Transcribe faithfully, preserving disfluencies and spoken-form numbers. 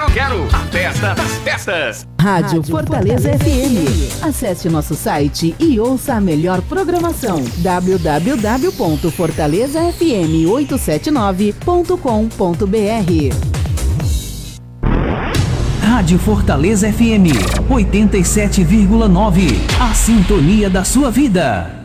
quero a festa das festas. Rádio, Rádio Fortaleza, Fortaleza F M. Acesse nosso site e ouça a melhor programação. w w w ponto fortaleza f m oito sete nove ponto com ponto b r. Rádio Fortaleza F M oitenta e sete vírgula nove. A sintonia da sua vida.